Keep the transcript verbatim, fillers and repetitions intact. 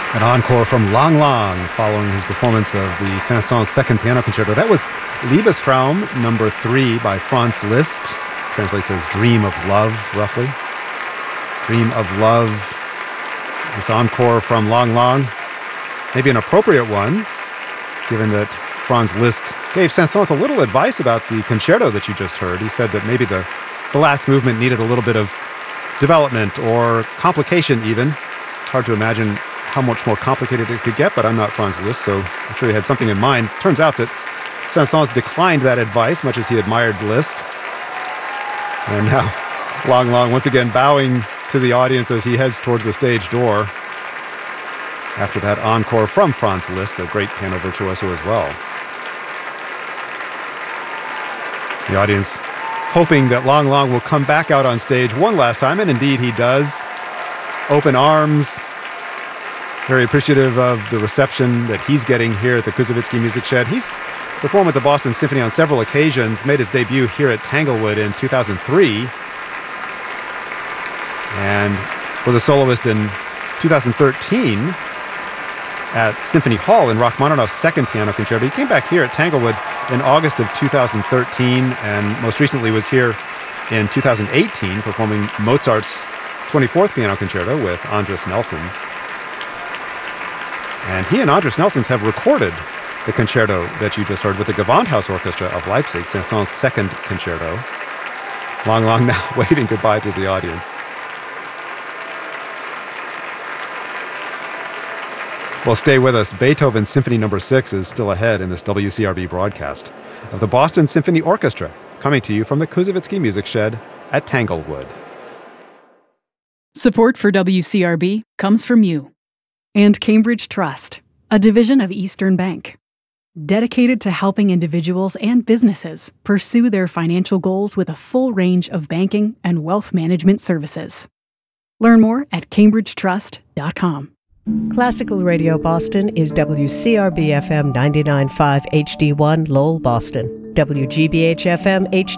An encore from Lang Lang following his performance of the Saint-Saëns Second Piano Concerto. That was Liebestraum number three by Franz Liszt. Translates as Dream of Love, roughly. Dream of Love. This encore from Lang Lang. Maybe an appropriate one, given that Franz Liszt gave Saint-Saëns a little advice about the concerto that you just heard. He said that maybe the, the last movement needed a little bit of development or complication even. It's hard to imagine how much more complicated it could get, but I'm not Franz Liszt, so I'm sure he had something in mind. Turns out that Saint-Saëns declined that advice, much as he admired Liszt. And now, Lang Lang once again bowing to the audience as he heads towards the stage door. After that encore from Franz Liszt, a great piano virtuoso as well. The audience hoping that Lang Lang will come back out on stage one last time, and indeed he does. Open arms. Very appreciative of the reception that he's getting here at the Koussevitzky Music Shed. He's performed with the Boston Symphony on several occasions, made his debut here at Tanglewood in two thousand three, and was a soloist in two thousand thirteen at Symphony Hall in Rachmaninoff's Second Piano Concerto. He came back here at Tanglewood in August of two thousand thirteen, and most recently was here in two thousand eighteen, performing Mozart's twenty-fourth Piano Concerto with Andris Nelsons. And he and Andris Nelsons have recorded the concerto that you just heard with the Gewandhaus Orchestra of Leipzig, Saint-Saëns' second concerto. Lang Lang now waving goodbye to the audience. Well, stay with us. Beethoven Symphony Number six is still ahead in this W C R B broadcast of the Boston Symphony Orchestra, coming to you from the Koussevitzky Music Shed at Tanglewood. Support for W C R B comes from you and Cambridge Trust, a division of Eastern Bank, dedicated to helping individuals and businesses pursue their financial goals with a full range of banking and wealth management services. Learn more at cambridge trust dot com. Classical Radio Boston is W C R B F M ninety-nine point five H D one Lowell, Boston, W G B H F M H